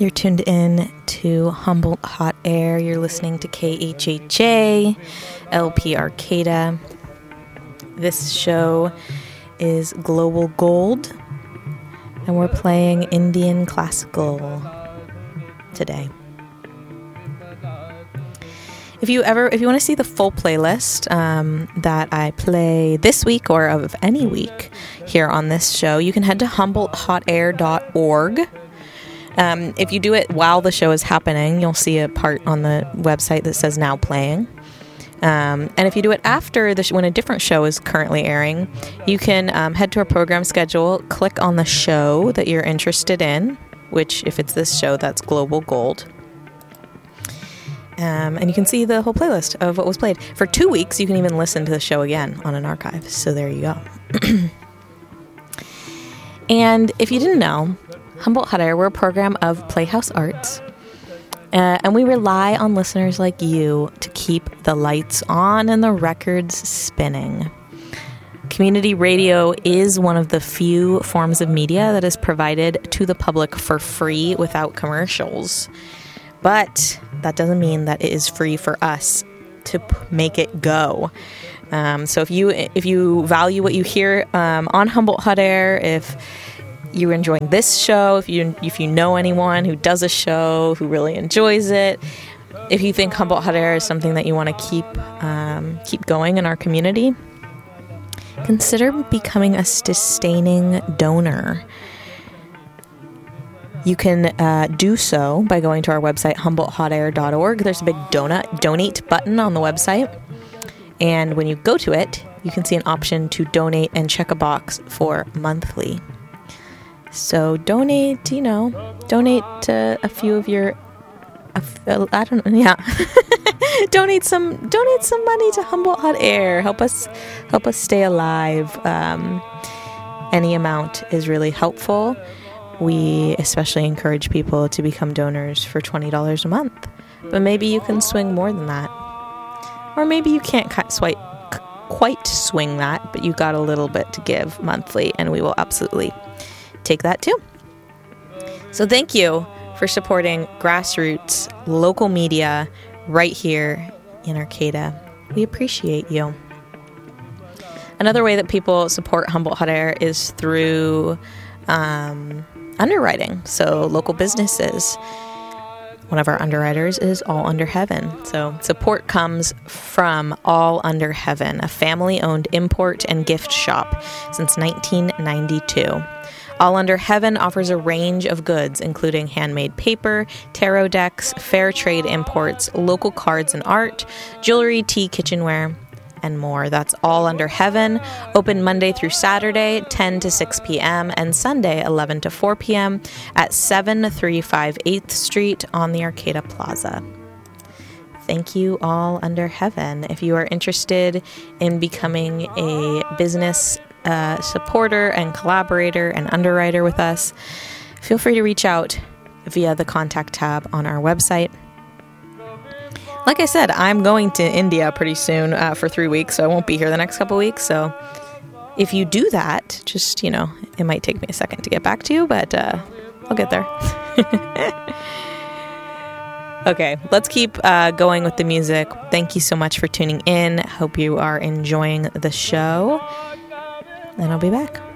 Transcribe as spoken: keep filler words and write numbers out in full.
You're tuned in to Humboldt Hot Air. You're listening to K H H A, L P Arcata. This show is Global Gold, and we're playing Indian classical today. If you ever, if you want to see the full playlist um, that I play this week or of any week here on this show, you can head to humboldt hot air dot org. Um, if you do it while the show is happening, you'll see a part on the website that says now playing. Um, and if you do it after the sh- when a different show is currently airing, you can um, head to our program schedule, click on the show that you're interested in, which if it's this show, that's Global Gold. Um, and you can see the whole playlist of what was played. For two weeks, you can even listen to the show again on an archive. So there you go. And if you didn't know, Humboldt Hot Air, we're a program of Playhouse Arts, uh, and we rely on listeners like you to keep the lights on and the records spinning. Community radio is one of the few forms of media that is provided to the public for free without commercials. But that doesn't mean that it is free for us to p- make it go. Um, so if you if you value what you hear um, on Humboldt Hot Air, if you're enjoying this show, if you if you know anyone who does a show who really enjoys it, if you think Humboldt Hot Air is something that you want to keep um, keep going in our community, consider becoming a sustaining donor. You can uh, do so by going to our website, humboldt hot air dot org. There's a big donut, donate button on the website. And when you go to it, you can see an option to donate and check a box for monthly. So donate, you know, donate to a few of your, uh, I don't know, yeah. donate some, donate some money to Humboldt Hot Air. Help us, help us stay alive. Um, any amount is really helpful. We especially encourage people to become donors for twenty dollars a month. But maybe you can swing more than that. Or maybe you can't quite, quite swing that, but you got a little bit to give monthly, and we will absolutely take that too. So thank you for supporting grassroots local media right here in Arcata. We appreciate you. Another way that people support Humboldt Hot Air is through um, underwriting. So local businesses. One of our underwriters is All Under Heaven. So support comes from All Under Heaven, a family-owned import and gift shop since nineteen ninety-two. All Under Heaven offers a range of goods, including handmade paper, tarot decks, fair trade imports, local cards and art, jewelry, tea, kitchenware, and more. That's All Under Heaven, open Monday through Saturday, ten to six p.m., and Sunday, eleven to four p.m. at seven three five eighth Street on the Arcata Plaza. Thank you, All Under Heaven. If you are interested in becoming a business uh, supporter and collaborator and underwriter with us, feel free to reach out via the contact tab on our website. Like I said, I'm going to India pretty soon uh, for three weeks, so I won't be here the next couple weeks. So if you do that, just, you know, it might take me a second to get back to you, but uh, I'll get there. Okay, let's keep uh, going with the music. Thank you so much for tuning in. Hope you are enjoying the show, and I'll be back.